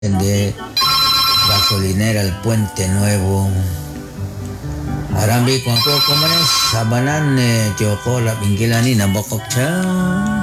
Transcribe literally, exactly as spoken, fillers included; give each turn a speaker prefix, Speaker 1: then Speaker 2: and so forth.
Speaker 1: de gasolinera El Puente Nuevo. Arambi kung ko kumanes sabanan ne Joko la pinggilan ni nabokok cha.